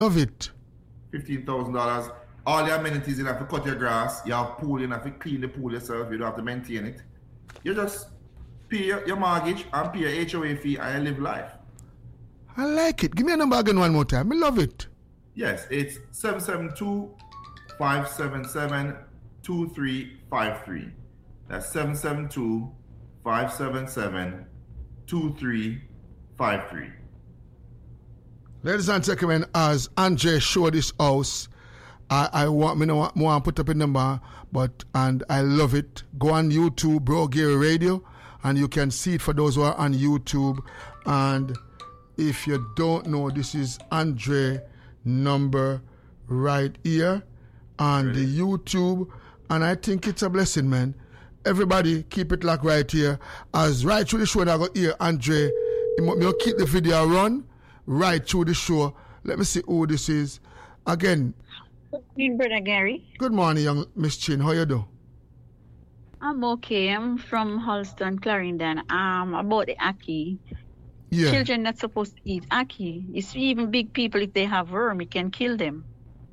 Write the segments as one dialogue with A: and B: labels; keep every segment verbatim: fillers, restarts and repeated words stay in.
A: Love it.
B: fifteen thousand dollars. All the amenities, you have to cut your grass, you have pool, you have to clean the pool yourself, you don't have to maintain it. You just pay your, your mortgage and pay your H O A fee and you live life.
A: I like it. Give me a number again one more time. I love it.
B: Yes, it's seven seven two, five seven seven, two three five three. That's seven seven two, five seven seven, two three five three.
A: Ladies and gentlemen, as Andre showed this house, I, I want me to want to put up a number, but and I love it. Go on YouTube, Bro Gary Radio, and you can see it for those who are on YouTube. And if you don't know, this is Andre number right here on really? the YouTube, and I think it's a blessing, man. Everybody keep it locked right here. As right through the show, I got here Andre. You keep the video run right through the show. Let me see who this is again.
C: Good morning, Brother Gary.
A: Good morning, young Miss Chin. How you do?
C: I'm okay. I'm from Holston, Clarendon. Um, about the ackee.
A: Yeah.
C: Children not supposed to eat ackee. You see, even big people, if they have worm, it can kill them.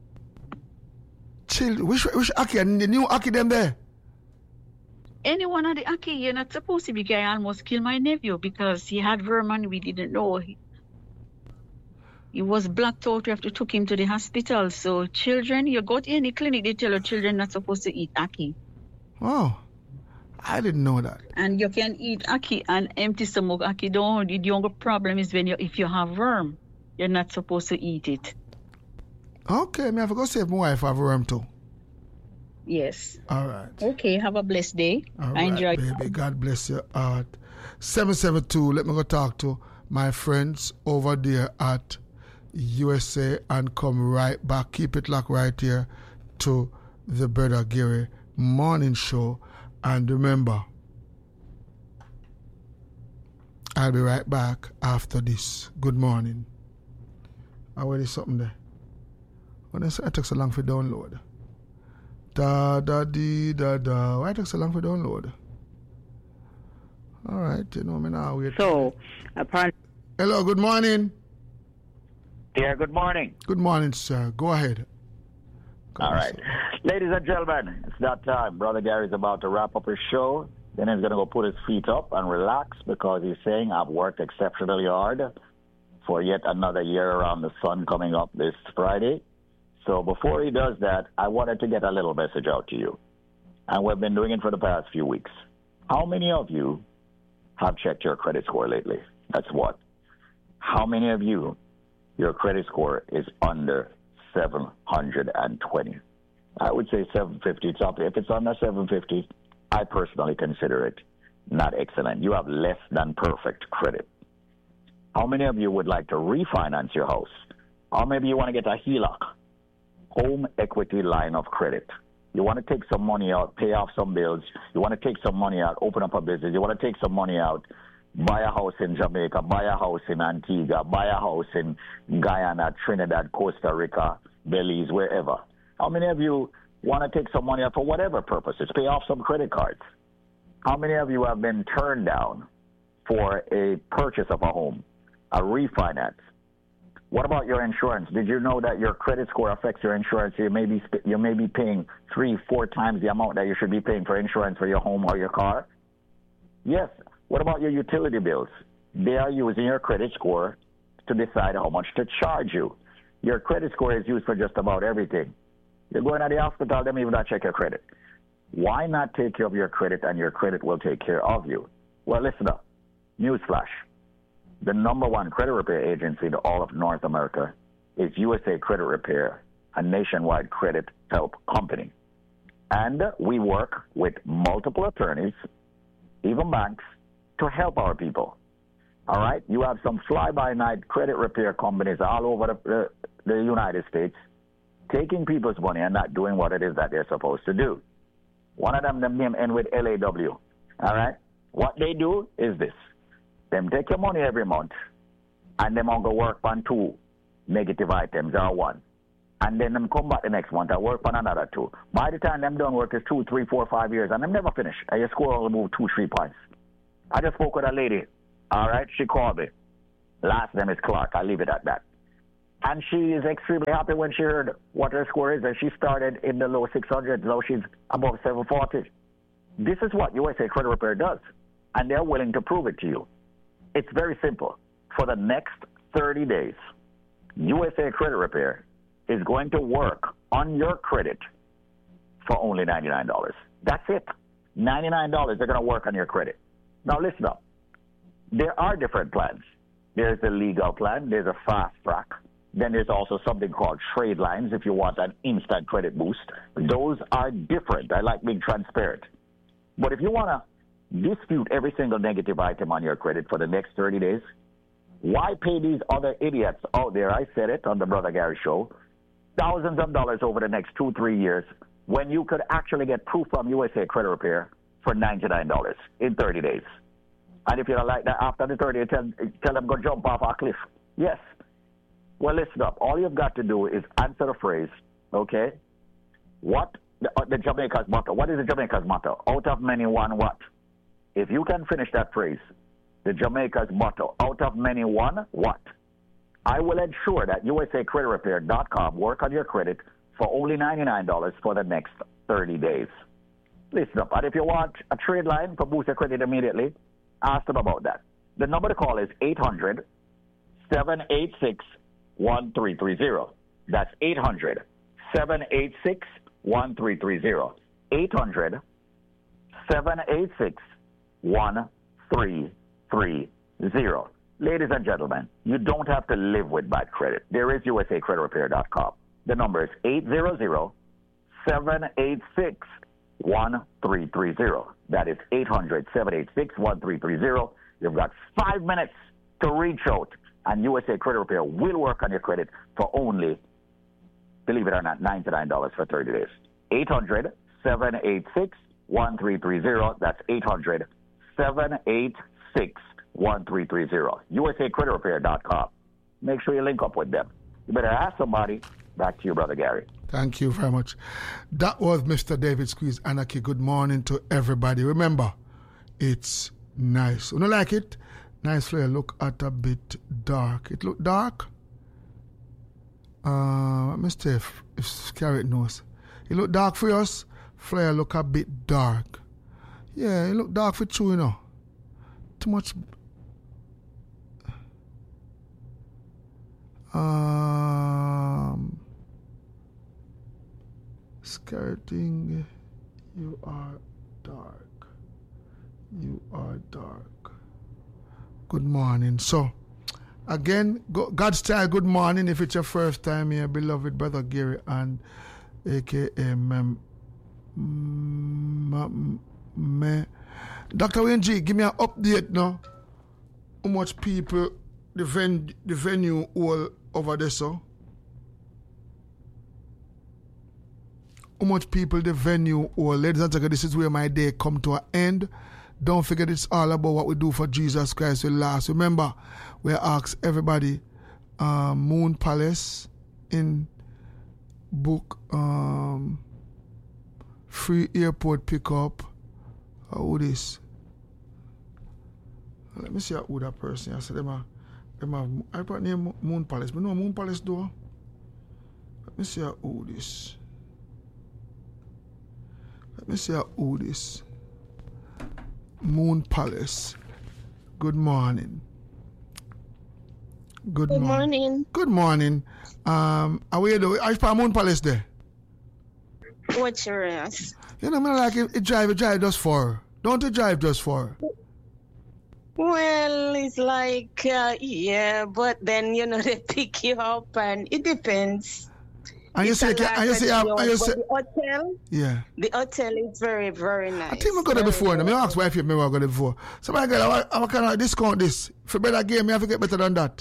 A: Chill. Which which ackee? The new ackee them there?
C: Any one of the ackee, you're not supposed to be. I almost killed my nephew because he had worm and we didn't know. He, he was blacked out. We have to took him to the hospital. So children, you go to any clinic, they tell you children not supposed to eat ackee.
A: Oh, I didn't know that.
C: And you can eat ackee and empty stomach ackee. Don't. The only problem is when you if you have worm, you're not supposed to eat it.
A: Okay, me have to go save my wife have worm too.
C: Yes.
A: All right.
C: Okay, have a blessed day.
A: All
C: I
A: right,
C: enjoy
A: baby. God bless your heart. seven seven two, let me go talk to my friends over there at U S A and come right back. Keep it locked right here to the Brother Gary Morning Show. And remember, I'll be right back after this. Good morning. Oh, there is something there. Oh, it takes so long for download. Da da dee da da. Why it takes so long for download? All right, you know me now. Wait.
D: So, upon.
A: Hello, good morning.
D: Yeah, good morning.
A: Good morning, sir. Go ahead. Go
D: All
A: on,
D: right.
A: sir.
D: Ladies and gentlemen, it's that time. Brother Gary's about to wrap up his show. Then he's going to go put his feet up and relax because he's saying, I've worked exceptionally hard for yet another year around the sun coming up this Friday. So before he does that, I wanted to get a little message out to you. And we've been doing it for the past few weeks. How many of you have checked your credit score lately? That's what. How many of you, your credit score is under seven hundred twenty? I would say seven fifty. It's up. If it's under seven fifty, I personally consider it not excellent. You have less than perfect credit. How many of you would like to refinance your house? Or maybe you want to get a H E L O C, home equity line of credit. You want to take some money out, pay off some bills. You want to take some money out, open up a business. You want to take some money out, buy a house in Jamaica, buy a house in Antigua, buy a house in Guyana, Trinidad, Costa Rica, Belize, wherever. How many of you want to take some money out for whatever purposes, pay off some credit cards? How many of you have been turned down for a purchase of a home, a refinance? What about your insurance? Did you know that your credit score affects your insurance? You may be, you may be paying three, four times the amount that you should be paying for insurance for your home or your car. Yes. What about your utility bills? They are using your credit score to decide how much to charge you. Your credit score is used for just about everything. You're going to the hospital, they may even not check your credit. Why not take care of your credit and your credit will take care of you? Well, listen up. Newsflash. The number one credit repair agency in all of North America is U S A Credit Repair, a nationwide credit help company. And we work with multiple attorneys, even banks, to help our people. All right? You have some fly-by-night credit repair companies all over the, uh, the United States taking people's money and not doing what it is that they're supposed to do. One of them, them name end with L A W. All right? What they do is this. Them take your money every month, and them all go work on two negative items or one. And then them come back the next month and work on another two. By the time them done work is two, three, four, five years, and them never finish. And your score will move two, three points. I just spoke with a lady. All right? She called me. Last name is Clark. I'll leave it at that. And she is extremely happy when she heard what her score is, and she started in the low six hundreds. Now she's above seven forty. This is what U S A Credit Repair does, and they're willing to prove it to you. It's very simple. For the next thirty days, U S A Credit Repair is going to work on your credit for only ninety-nine dollars. That's it. ninety-nine dollars, they're going to work on your credit. Now listen up. There are different plans. There's the legal plan. There's a fast track. Then there's also something called trade lines if you want an instant credit boost. Those are different. I like being transparent. But if you want to dispute every single negative item on your credit for the next thirty days, why pay these other idiots out there, I said it on the Brother Gary Show, thousands of dollars over the next two, three years when you could actually get proof from U S A Credit Repair for ninety-nine dollars in thirty days? And if you don't like that, after the thirty, tell, tell them go jump off a cliff. Yes. Well, listen up. All you've got to do is answer the phrase, okay? What, the, uh, the Jamaica's motto. What is the Jamaica's motto? Out of many, one what? If you can finish that phrase, the Jamaica's motto, out of many, one what? I will ensure that U S A Credit Repair dot com work on your credit for only ninety-nine dollars for the next thirty days. Listen up. And if you want a trade line for boost your credit immediately, ask them about that. The number to call is eight hundred, seven eight six, one three three zero. That's eight hundred, seven eight six, one three three zero. eight hundred, seven eight six, one three three zero. Ladies and gentlemen, you don't have to live with bad credit. There is U S A Credit Repair dot com. The number is eight hundred, seven eight six, one three three zero. That is eight hundred, seven eight six, one three three zero. You've got five minutes to reach out, and U S A Credit Repair will work on your credit for only, believe it or not, ninety-nine dollars for thirty days. eight hundred, seven eight six, one three three zero. That's eight hundred, seven eight six, one three three zero. U S A Credit Repair dot com. Make sure you link up with them. You better ask somebody. Back to you, Brother Gary.
A: Thank you very much. That was Mister David Squeeze Anarchy. Good morning to everybody. Remember, it's nice. You don't like it? Nice flare. Look at a bit dark. It look dark? Uh, Mister If, if Scarrett knows. It look dark for us? Flare look a bit dark. Yeah, it look dark for you, you know. Too much... Um... Skirting, you are dark. You are dark. Good morning. So, again, go, God style, good morning. If it's your first time here, beloved Brother Gary and A K A Mem, M- M- Doctor Wayne G, give me an update now. How much people the, ven- the venue all over there, so? How much people the venue or ladies and gentlemen, this is where my day come to an end. Don't forget it's all about what we do for Jesus Christ will last. Remember, we ask everybody um, Moon Palace in book um, free airport pickup. Who this? Let me see who that person. I said them are, them are, I put name Moon Palace. But no Moon Palace door. Let me see who this. Let me see who this. Moon Palace. Good morning. Good,
E: Good
A: morning.
E: morning.
A: Good morning. Um, are we there? Are you Moon Palace there?
E: What's your ass?
A: You know, I mean, like it, it drive, it drive just for. Don't it drive just for?
E: Well, it's like, uh, yeah, but then, you know, they pick you up and it depends.
A: And you
E: It's
A: say,
E: a lot
A: and you
E: of
A: say, and you
E: young,
A: say,
E: but the hotel,
A: yeah.
E: the hotel is very, very nice.
A: I think we got there
E: Very,
A: before. Now,
E: very
A: me ask wife if me got there before. So my girl, I, I kind of discount this. For better game, me have to get better than that.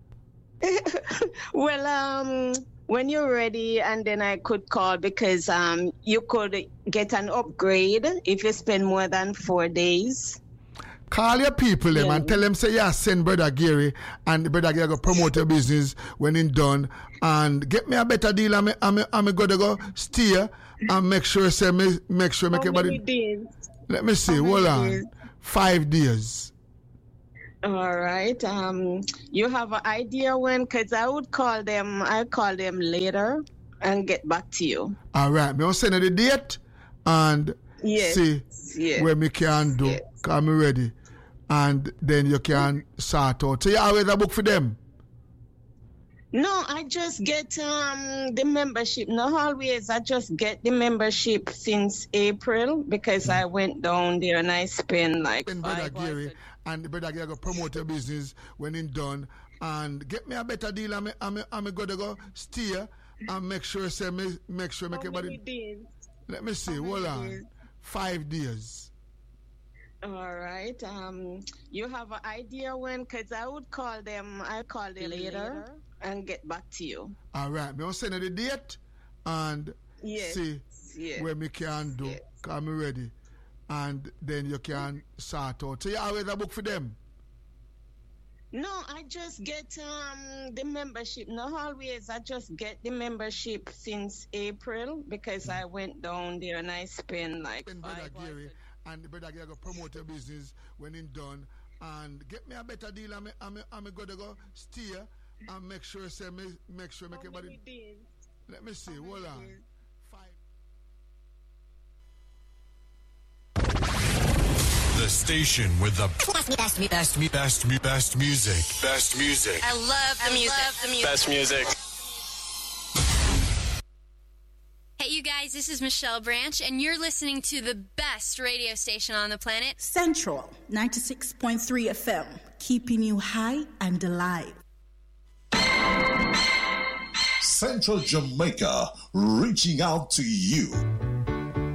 E: Well, um, when you're ready, and then I could call because um, you could get an upgrade if you spend more than four days.
A: Call your people them
E: Yeah.
A: and tell them say yeah, send Brother Gary and Brother Gary go promote your business when it's done and get me a better deal and me and me, and me go to go steer and make sure say me make sure make
E: How many
A: everybody.
E: days?
A: Let me see.
E: How
A: Hold
E: many
A: on.
E: days?
A: Five days.
E: All right. Um, you have an idea when? Because I would call them. I call them later and get back to you.
A: All right. Me will send you the date and
E: Yes.
A: see
E: Yes.
A: where me can do.
E: Yes.
A: Cause me ready. And then you can sort out. So you always a book for them?
E: No, I just get um the membership. Not always. I just get the membership since April because I went down there and I spent like
A: And Brother
E: five
A: Gary,
E: hours.
A: and Brother Gary go promote your business when it's done. And get me a better deal. I'm I'm I'm gonna go steer and make sure say me make sure make
E: How many
A: everybody.
E: days?
A: Let me see.
E: How
A: Hold
E: many
A: on.
E: days?
A: Five days.
E: All right. Um, you have an idea when? Because I would call them. I call them later and get back to you.
A: All right. Me will send you the date and
E: Yes.
A: see
E: Yes.
A: where me can do.
E: Yes.
A: Cause I'm ready. And then you can sort out. So you always a book for them?
E: No, I just get um the membership. Not always. I just get the membership since April because I went down there and I spent like
A: And Brother
E: five
A: Gary,
E: hours.
A: and Brother Gary go promote your business when it's done. And get me a better deal. I'm I'm I'm gonna go steer and make sure say me make sure make
E: How
A: everybody.
E: many days?
A: Let me see.
E: How
A: Hold
E: many
A: on.
E: days?
A: Five.
F: The station with the best, best, best, best, best, best music. Best music.
G: I love the music. Love the music.
F: Best music.
G: Hey, you guys, this is Michelle Branch, and you're listening to the best radio station on the planet.
H: Central ninety-six point three F M, keeping you high and alive.
I: Central Jamaica, reaching out to you.